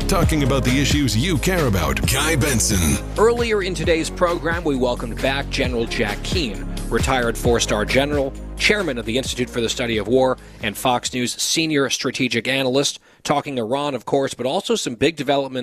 talking about the issues you care about. Guy Benson. Earlier in today's program, we welcomed back General Jack Keane, retired four-star general, chairman of the Institute for the Study of War, and Fox News senior strategic analyst, talking Iran, of course, but also some big developments